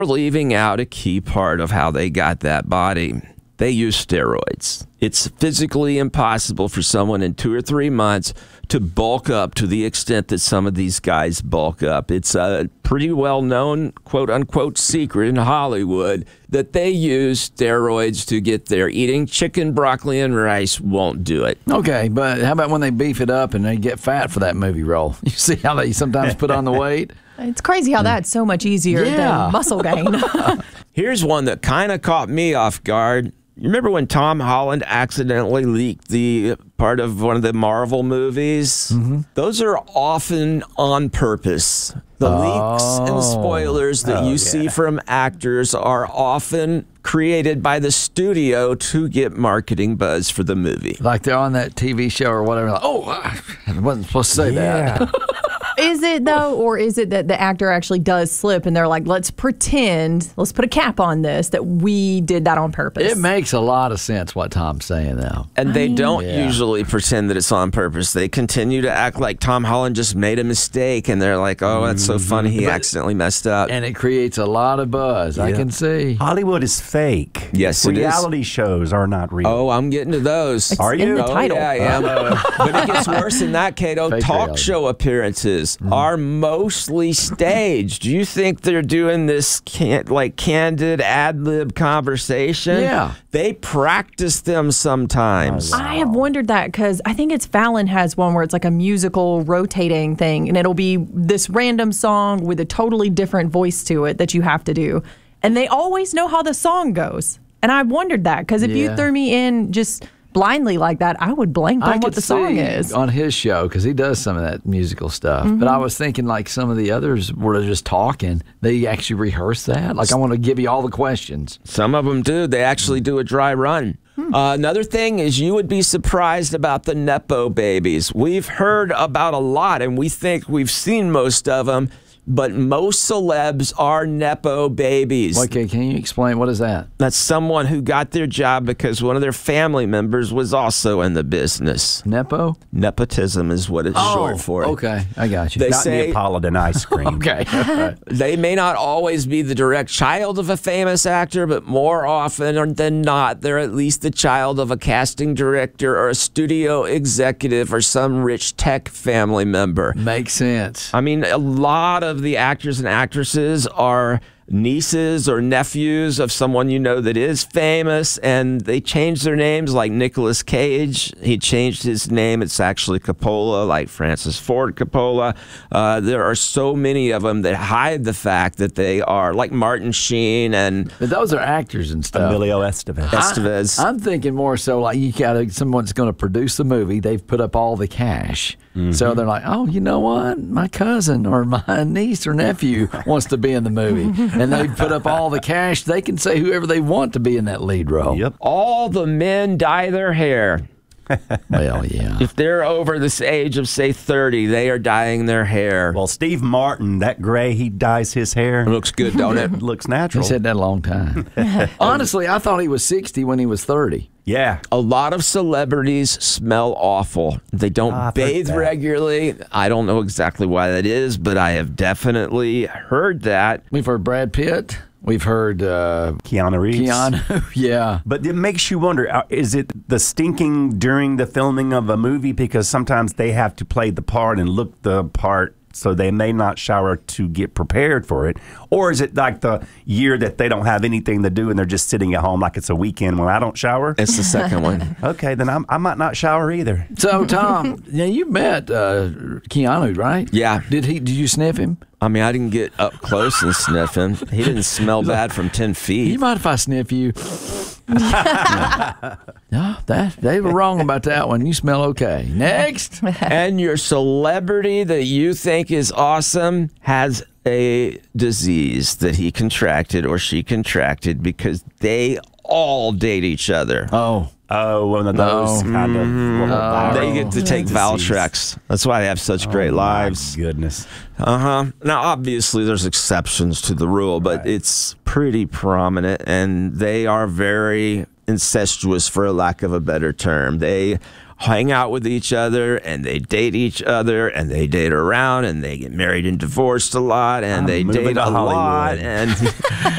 leaving out a key part of how they got that body. They use steroids. It's physically impossible for someone in 2 or 3 months to bulk up to the extent that some of these guys bulk up. It's a pretty well-known, quote-unquote, secret in Hollywood that they use steroids to get there. Eating chicken, broccoli, and rice won't do it. Okay, but how about when they beef it up and they get fat for that movie role? You see how they sometimes put on the weight? It's crazy how that's so much easier than muscle gain. Here's one that kind of caught me off guard. You remember when Tom Holland accidentally leaked the part of one of the Marvel movies? Mm-hmm. Those are often on purpose. The leaks and spoilers that you see from actors are often created by the studio to get marketing buzz for the movie. Like they're on that TV show or whatever. Like, I wasn't supposed to say that. Is it, though, or is it that the actor actually does slip and they're like, let's pretend, let's put a cap on this, that we did that on purpose? It makes a lot of sense what Tom's saying now. And they don't usually pretend that it's on purpose. They continue to act like Tom Holland just made a mistake, and they're like, oh, that's so funny, he accidentally messed up. And it creates a lot of buzz, I can see. Hollywood is fake. Yes, it is. Reality shows are not real. Oh, I'm getting to those. Are you? In the title. Yeah, I am. But it gets worse than that, Cato. Fake Talk reality. show appearances are mostly staged. Do you think they're doing this candid ad-lib conversation? Yeah. They practice them sometimes. I have wondered that because I think it's Fallon has one where it's like a musical rotating thing, and it'll be this random song with a totally different voice to it that you have to do. And they always know how the song goes. And I've wondered that because if you threw me in just blindly like that, I would blank on what the song is. On his show, because he does some of that musical stuff. But I was thinking like some of the others were just talking. They actually rehearse that. Like, I want to give you all the questions. Some of them do. They actually do a dry run. Another thing is you would be surprised about the Nepo babies. We've heard about a lot, and we think we've seen most of them. But most celebs are Nepo babies. Okay, can you explain? What is that? That's someone who got their job because one of their family members was also in the business. Nepo? Nepotism is what it's short for. Okay, I got you. They Not say Neapolitan ice cream. Okay. they may not always be the direct child of a famous actor, but more often than not, they're at least the child of a casting director or a studio executive or some rich tech family member. Makes sense. I mean, a lot of the actors and actresses are nieces or nephews of someone you know that is famous, and they change their names. Like Nicolas Cage, he changed his name. It's actually Coppola, like Francis Ford Coppola. There are so many of them that hide the fact that they are, like Martin Sheen and But those are actors and stuff. Emilio Estevez. Estevez. I'm thinking more so like you got someone's going to produce the movie. They've put up all the cash. So they're like, oh, you know what? My cousin or my niece or nephew wants to be in the movie. And they put up all the cash. They can say whoever they want to be in that lead role. Yep. All the men dye their hair. Well, yeah. If they're over this age of, say, 30, they are dyeing their hair. Well, Steve Martin, that gray, he dyes his hair. It looks good, don't it? It looks natural. He said that a long time. Honestly, I thought he was 60 when he was 30. Yeah. A lot of celebrities smell awful. They don't I've heard bathe that. regularly. I don't know exactly why that is, but I have definitely heard that. We've heard Brad Pitt. We've heard Keanu Reeves. Keanu. Yeah. But it makes you wonder, is it the stinking during the filming of a movie? Because sometimes they have to play the part and look the part, so they may not shower to get prepared for it. Or is it like the year that they don't have anything to do and they're just sitting at home like it's a weekend when I don't shower? It's the second one. Okay, then I might not shower either. So, Tom, yeah, you met Keanu, right? Yeah. Did you sniff him? I mean, I didn't get up close and sniff him. He didn't smell bad from 10 You feet. mind if I sniff you? No, they were wrong about that one. You smell okay. Next. And your celebrity that you think is awesome has a disease that he contracted or she contracted because they all date each other. Oh. Oh, one of those kind of little viral They get to take disease. Valtrex. That's why they have such great lives. My goodness. Now, obviously, there's exceptions to the rule, but it's pretty prominent, and they are very incestuous, for a lack of a better term. They hang out with each other, and they date each other, and they date around, and they get married and divorced a lot, and they moving date to a lot, Hollywood. and